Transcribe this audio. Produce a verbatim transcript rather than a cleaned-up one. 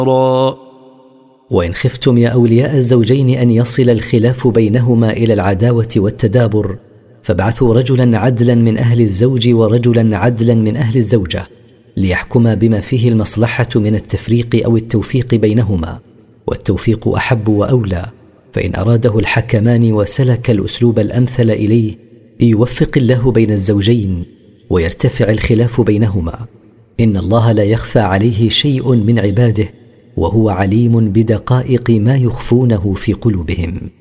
وإن خفتم يا أولياء الزوجين أن يصل الخلاف بينهما إلى العداوة والتدابر فابعثوا رجلا عدلا من أهل الزوج ورجلا عدلا من أهل الزوجة ليحكما بما فيه المصلحة من التفريق أو التوفيق بينهما، والتوفيق أحب وأولى، فإن أراده الحكمان وسلك الأسلوب الأمثل إليه يوفق الله بين الزوجين ويرتفع الخلاف بينهما. إن الله لا يخفى عليه شيء من عباده، وهو عليم بدقائق ما يخفونه في قلوبهم.